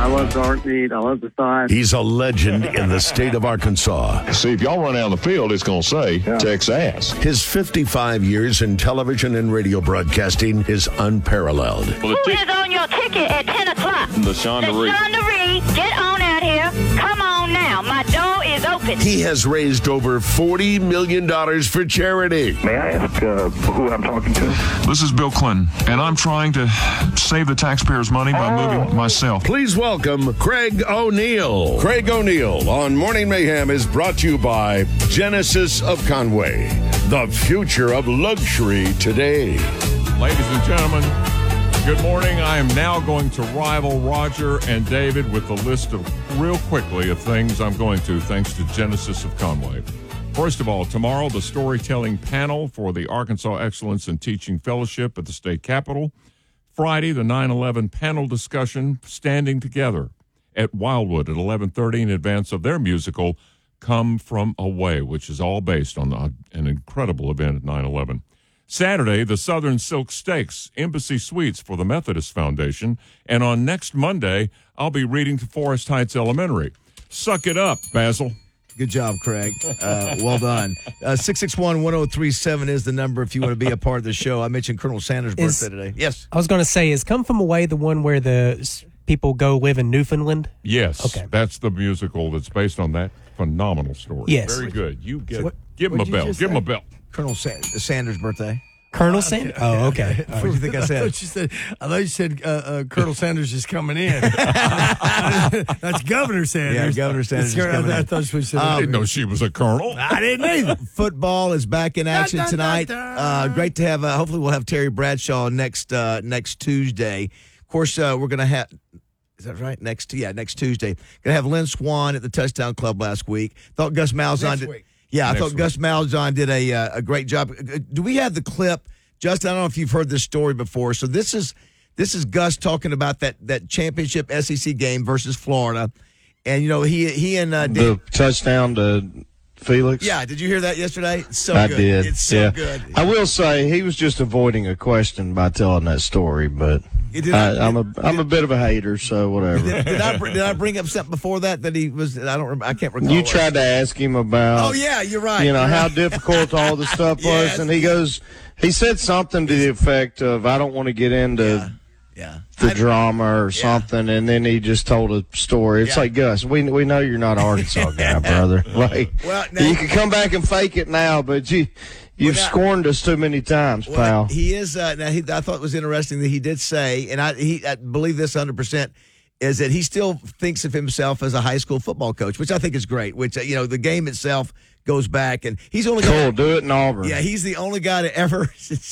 I love dark meat. I love the thigh. He's a legend in the state of Arkansas. See, if y'all run out on the field, it's going to say Texas. His 55 years in television and radio broadcasting is unparalleled. Who is on your ticket at 10 o'clock? The Shonda Reed. Get on out here. Come on now. My door is open. He has raised over $40 million for charity. May I ask who I'm talking to? This is Bill Clinton, and I'm trying to save the taxpayers' money by moving myself. Please welcome Craig O'Neill. Craig O'Neill on Morning Mayhem is brought to you by Genesis of Conway, the future of luxury today. Ladies and gentlemen, good morning. I am now going to rival Roger and David with the list of real quickly of things I'm going to, thanks to Genesis of Conway. First of all, tomorrow, the storytelling panel for the Arkansas Excellence in Teaching Fellowship at the state capitol. Friday, the 9/11 panel discussion, Standing Together, at Wildwood at 11:30 in advance of their musical, Come From Away, which is all based on an incredible event at 9/11. Saturday, the Southern Silk Stakes, Embassy Suites for the Methodist Foundation. And on next Monday, I'll be reading to Forest Heights Elementary. Suck it up, Basil. Good job, Craig. Well done. 661-1037 is the number if you want to be a part of the show. I mentioned Colonel Sanders' birthday today. Yes. I was going to say, is Come From Away the one where the people go live in Newfoundland? Yes. Okay. That's the musical that's based on that phenomenal story. Yes. Very good. You give him a bell. Give him a bell. Colonel Sanders' birthday. Colonel Sanders? Oh, okay. What do you think I said? I thought you said Colonel Sanders is coming in. That's Governor Sanders. Yeah, Governor Sanders is coming in. I thought she said I didn't know she was a colonel. I didn't either. Football is back in action tonight. Great to have, hopefully we'll have Terry Bradshaw next Tuesday. Of course, we're going to have, is that right? Next Tuesday. Going to have Lynn Swan at the Touchdown Club last week. Thought Gus Malzahn did. Yeah, I thought Gus Malzahn did a great job. Do we have the clip? Justin, I don't know if you've heard this story before. So this is Gus talking about that championship SEC game versus Florida. And, you know, he and the touchdown to Felix. Yeah, did you hear that yesterday? It's so I good. did. It's so good. I will say he was just avoiding a question by telling that story, but I'm a bit of a hater, so whatever. Did I bring up something before that he was? I can't recall. You tried to ask him about. Oh yeah, you're right. You know how difficult all the stuff was, Yes. and he said something to the effect of, "I don't want to get into." The drama or something, and then he just told a story. It's like, Gus, we know you're not an Arkansas guy, brother. Like, you can come back and fake it now, but you've scorned us too many times, pal. He is. I thought it was interesting that he did say, and I believe this 100%, is that he still thinks of himself as a high school football coach, which I think is great. Which the game itself goes back, and he's only do it in Auburn. Yeah, he's the only guy to ever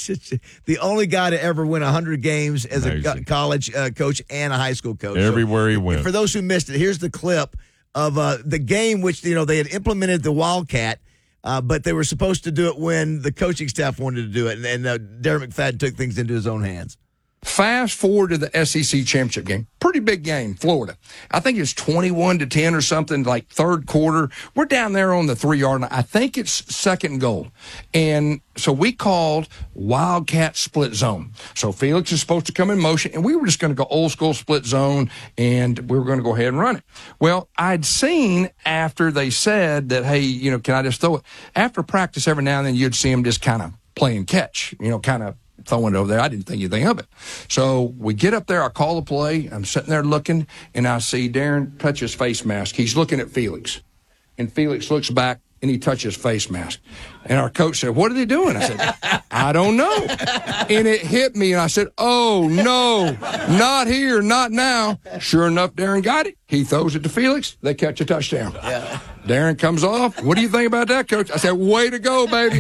win 100 games as a college coach and a high school coach. Everywhere he went. For those who missed it, here's the clip of the game which they had implemented the Wildcat, but they were supposed to do it when the coaching staff wanted to do it, and Darren McFadden took things into his own hands. Fast forward to the SEC championship game. Pretty big game, Florida. I think it's 21-10 or something, like third quarter. We're down there on the 3-yard line. I think it's second and goal. And so we called Wildcat split zone. So Felix is supposed to come in motion, and we were just going to go old school split zone, and we were going to go ahead and run it. Well, I'd seen after they said that, hey, can I just throw it? After practice, every now and then you'd see them just kind of playing catch, kind of throwing it over there. I didn't think anything of it. So we get up there. I call the play. I'm sitting there looking, and I see Darren touch his face mask. He's looking at Felix, and Felix looks back, and he touches face mask. And our coach said, "What are they doing?" I said, "I don't know." And it hit me, and I said, "Oh, no, not here, not now." Sure enough, Darren got it. He throws it to Felix. They catch a touchdown. Yeah. Darren comes off. "What do you think about that, Coach?" I said, "Way to go, baby."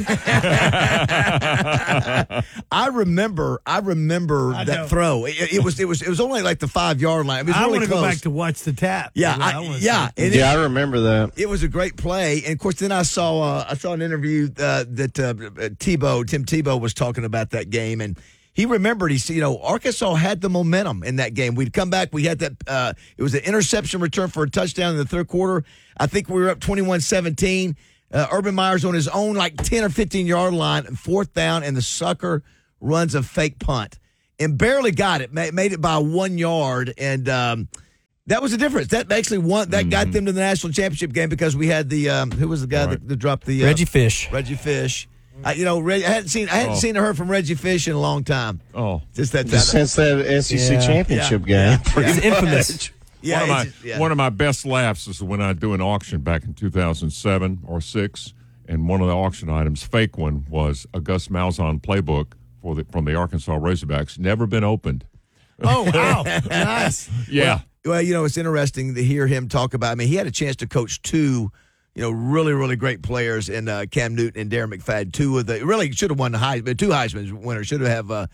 I remember that throw. It was only like the 5-yard line. It was I really want to close. go back to watch the tap. Yeah, I remember that. It was a great play, and of course, then I saw an interview that Tim Tebow was talking about that game, and he remembered. He said, Arkansas had the momentum in that game. We'd come back. We had that. It was an interception return for a touchdown in the third quarter. I think we were up 21-17. Urban Meyer's on his own 10 or 15-yard line, fourth down, and the sucker runs a fake punt and barely got it. Made it by 1 yard, and That was the difference. That actually won. That got them to the national championship game because we had the who was the guy that dropped the Reggie Fish. Reggie Fish. I hadn't seen or heard from Reggie Fish in a long time. Oh, just since that SEC championship game. It's infamous. One of my best laughs is when I do an auction back in 2007 or 6, and one of the auction items, fake one, was a Gus Malzahn playbook from the Arkansas Razorbacks. Never been opened. Oh, wow. Nice. Yeah. Well, it's interesting to hear him talk about. I mean, he had a chance to coach two, really, really great players in Cam Newton and Darren McFadden. Two of the really should have won the Heisman. Two Heisman winners should have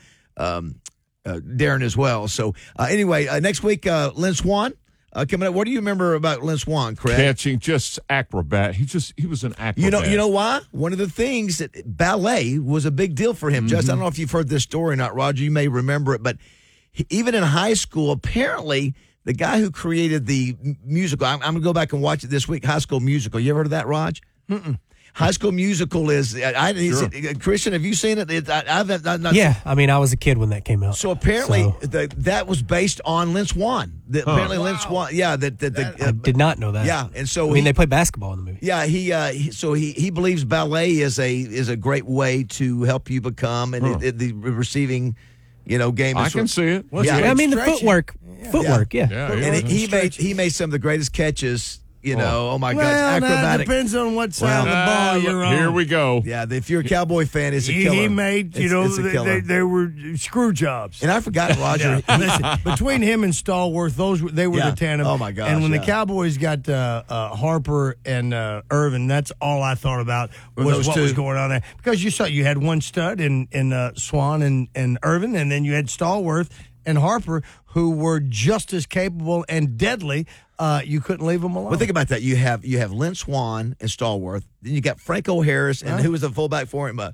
Darren as well. So anyway, next week, Lynn Swann coming up. What do you remember about Lynn Swann, Craig? Catching, just acrobat. He was an acrobat. You know why? One of the things that ballet was a big deal for him. Just I don't know if you've heard this story or not, Roger. You may remember it, but even in high school, apparently the guy who created the musical, I'm going to go back and watch it this week, High School Musical. You ever heard of that, Raj? High School Musical is, Sure. Christian, have you seen it? I've not Yeah, I mean, I was a kid when that came out. So apparently that was based on Lynn Swann. Apparently Lynn Swann, I did not know that. Yeah, and so they play basketball in the movie. Yeah, he believes ballet is a great way to help you become the receiving, game. I can see it. I mean, the footwork. Yeah. And he made some of the greatest catches. Oh my gosh, acrobatic. That depends on what side of the ball you're on. Here we go. Yeah, if you're a Cowboy fan, it's a killer. He made, they were screw jobs. And I forgot, Roger. Listen, between him and Stallworth, they were the tandem. Oh my gosh. And when the Cowboys got Harper and Irvin, that's all I thought about was what was going on there. Because you had one stud in Swann and Irvin, and then you had Stallworth and Harper, who were just as capable and deadly. You couldn't leave them alone. Well, think about that. You have Lynn Swann and Stallworth. Then you got Franco Harris, and who was the fullback for him?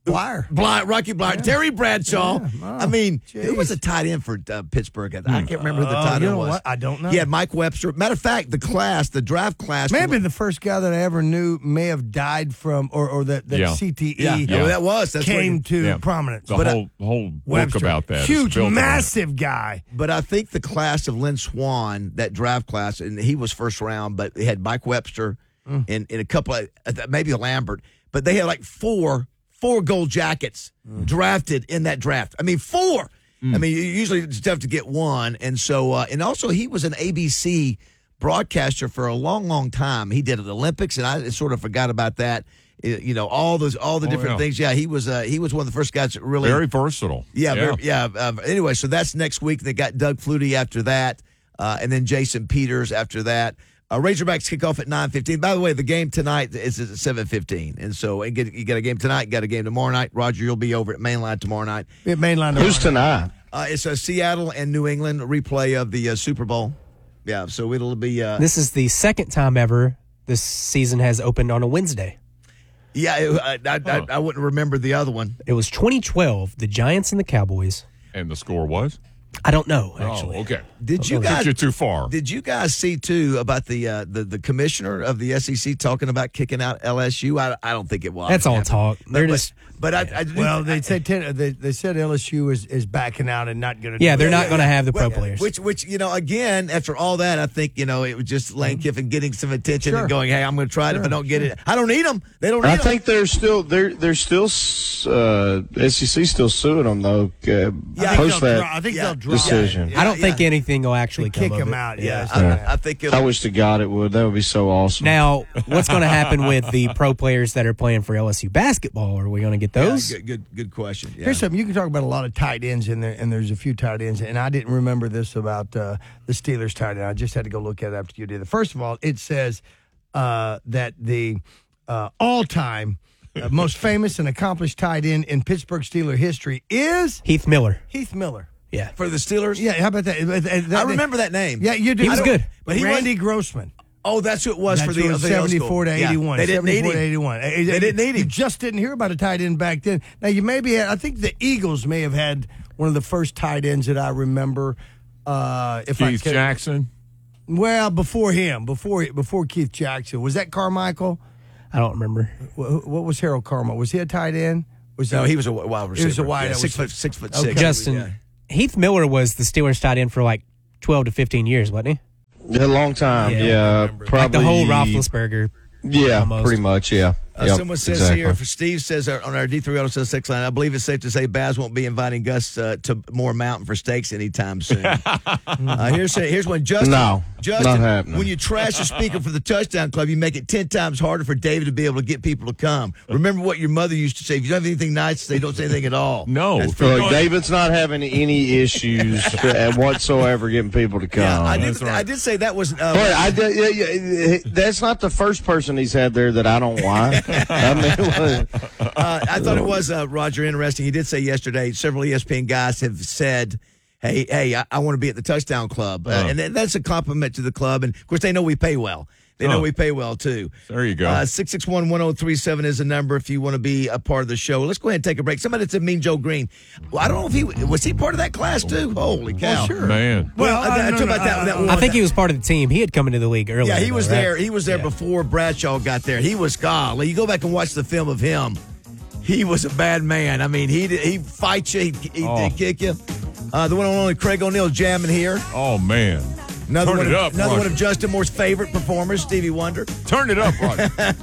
Rocky Blyer, Terry Bradshaw. Yeah. Oh, I mean, who was the tight end for Pittsburgh? I can't remember who the tight end was. What? I don't know. Yeah, Mike Webster. Matter of fact, the draft class. Maybe the first guy that I ever knew may have died from, or that CTE. Yeah. That's came to prominence. The whole book about that. Huge, massive guy. But I think the class of Lynn Swann, that draft class, and he was first round, but they had Mike Webster and a couple of, maybe Lambert, but they had like four gold jackets drafted in that draft. I mean, 4. I mean, usually it's tough to get one. And so, and also he was an ABC broadcaster for a long, long time. He did at the Olympics, and I sort of forgot about that. All the different things. Yeah, he was one of the first guys that really very versatile. Anyway, so that's next week. They got Doug Flutie after that, and then Jason Peters after that. Razorbacks kick off at 9:15. By the way, the game tonight is at 7:15. And so you got a game tonight, got a game tomorrow night. Roger, you'll be over at Mainline tomorrow night. Who's tonight? It's a Seattle and New England replay of the Super Bowl. Yeah, so it'll be... this is the second time ever this season has opened on a Wednesday. Yeah, I wouldn't remember the other one. It was 2012, the Giants and the Cowboys. And the score was? I don't know, actually. Oh, okay. Did you guys? You're too far. Did you guys see too about the commissioner of the SEC talking about kicking out LSU? I don't think it was. That's all talk. They're just. But they said LSU is backing out and not going to. Yeah, they're not going to have the pro players. Which again, after all that, I think it was just Lane Kiffin getting some attention and going, "Hey, I'm going to try it. If I don't get it, I don't need them. They don't. I think they're still SEC still suing them though. I think they'll drop decision. I don't think anything will actually kick come them out. I think. I wish to God it would. That would be so awesome. Now, what's going to happen with the pro players that are playing for LSU basketball? Are we going to get those? Good question. Yeah. Here's something you can talk about. A lot of tight ends in there, and there's a few tight ends. And I didn't remember this about the Steelers tight end. I just had to go look at it after you did it. First of all, it says that the all-time most famous and accomplished tight end in Pittsburgh Steeler history is Heath Miller. Yeah, for the Steelers. Yeah, how about that? I remember that name. Yeah, you do. He was good. But Randy Grossman. Oh, that's who it was for the 74 to 81. They didn't need him. 81. They didn't need him. You just didn't hear about a tight end back then. Now, you maybe had, I think the Eagles may have had one of the first tight ends that I remember. Keith Jackson? Well, before him, before Keith Jackson. Was that Carmichael? I don't remember. What was Harold Carmichael? Was he a tight end? He was a wide receiver. He was a wide 6'6". Justin, Heath Miller was the Steelers tight end for like 12 to 15 years, wasn't he? A long time, yeah. Probably like the whole Roethlisberger. Yeah, almost. pretty much, yeah. Someone says here, for Steve says on our D3 Auto Sales 6 line, I believe it's safe to say Baz won't be inviting Gus to Moore Mountain for steaks anytime soon. Here's one. Justin, not happening. When you trash a speaker for the Touchdown Club, you make it 10 times harder for David to be able to get people to come. Remember what your mother used to say. If you don't have anything nice to say, don't say anything at all. No. Look, David's not having any issues whatsoever getting people to come. Yeah, I did say that was. That's not the first person he's had there that I don't like. I thought it was, Roger, interesting. He did say yesterday several ESPN guys have said, hey, I want to be at the Touchdown Club. And that's a compliment to the club. And, of course, they know we pay well. They know we pay well, too. There you go. 661-1037 is the number if you want to be a part of the show. Let's go ahead and take a break. Somebody said Mean Joe Green. Well, I don't know if was he part of that class, too? Holy cow. Oh, sure. Man. Well, I think he was part of the team. He had come into the league earlier. Yeah, he was right? there. He was there before Bradshaw got there. He was, golly, you go back and watch the film of him. He was a bad man. I mean, he'd fight you. He'd kick you. The one and only Craig O'Neill jamming here. Oh, man. Another Turn it up, one of Roger. Justin Moore's favorite performers, Stevie Wonder. Turn it up, Roger.